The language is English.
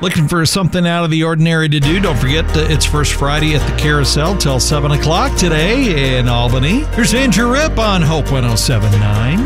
Looking for something out of the ordinary to do? Don't forget it's First Friday at the Carousel till 7 o'clock today in Albany. Here's Andrew Ripp on Hope 107.9.